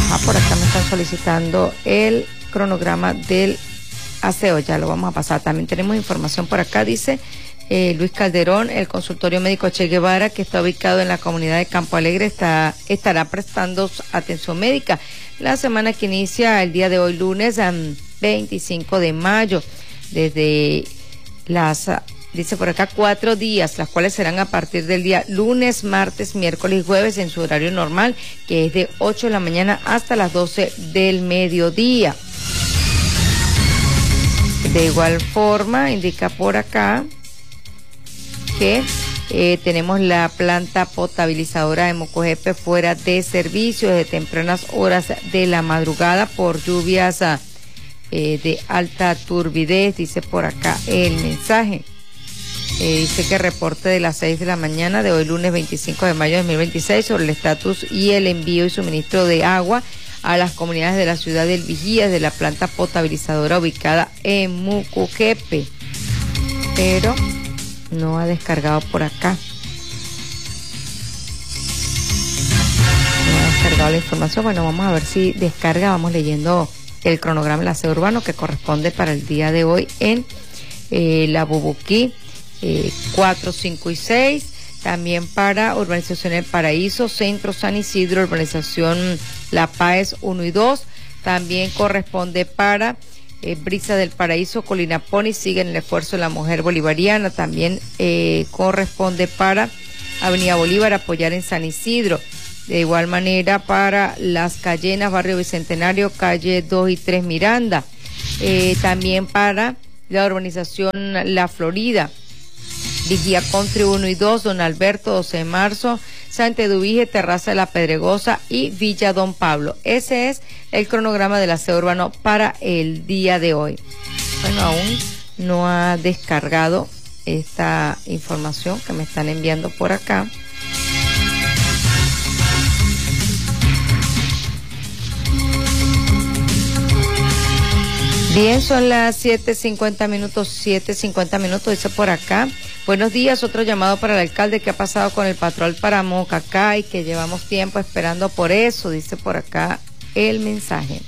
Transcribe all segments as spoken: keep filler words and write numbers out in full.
Ah, por acá me están solicitando el cronograma del aseo, ya lo vamos a pasar. También tenemos información por acá, dice eh, Luis Calderón, el consultorio médico Che Guevara, que está ubicado en la comunidad de Campo Alegre, está, estará prestando atención médica. La semana que inicia el día de hoy, lunes um, veinticinco de mayo, desde las... Dice por acá cuatro días, las cuales serán a partir del día lunes, martes, miércoles y jueves en su horario normal, que es de ocho de la mañana hasta las doce del mediodía. De igual forma, indica por acá que eh, tenemos la planta potabilizadora de Mocojepe fuera de servicio desde tempranas horas de la madrugada por lluvias eh, de alta turbidez, dice por acá el mensaje. Eh, dice que reporte de las seis de la mañana de hoy lunes veinticinco de mayo de dos mil veintiséis sobre el estatus y el envío y suministro de agua a las comunidades de la ciudad del Vigías de la planta potabilizadora ubicada en Mucujepe, pero no ha descargado por acá. No ha descargado la información. Bueno, vamos a ver si descarga. Vamos leyendo el cronograma del aseo urbano que corresponde para el día de hoy en eh, la Bubuquí. Eh, cuatro, cinco y seis, también para Urbanización El Paraíso, Centro San Isidro, Urbanización La Páez uno y dos, también corresponde para eh, Brisa del Paraíso, Colina Pony, sigue en el esfuerzo de la mujer bolivariana, también eh, corresponde para Avenida Bolívar, apoyar en San Isidro, de igual manera para Las Cayenas, Barrio Bicentenario, calle dos y tres Miranda, eh, también para la urbanización La Florida, Vigía Country uno y dos, Don Alberto, doce de marzo, Santa Eduvige, Terraza de la Pedregosa y Villa Don Pablo. Ese es el cronograma del aseo urbano para el día de hoy. Bueno, aún no ha descargado esta información que me están enviando por acá. Bien, son las siete cincuenta minutos, siete cincuenta minutos, dice por acá. Buenos días, otro llamado para el alcalde. ¿Qué ha pasado con el patrón para Mocacay? Que llevamos tiempo esperando por eso, dice por acá el mensaje.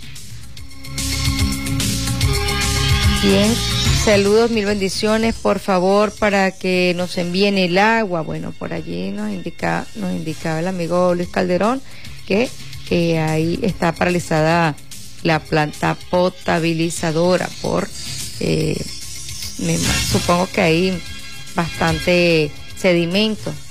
Bien, saludos, mil bendiciones, por favor, para que nos envíen el agua. Bueno, por allí nos indica, nos indicaba el amigo Luis Calderón que eh, ahí está paralizada la planta potabilizadora por, eh, me, supongo que hay bastante sedimento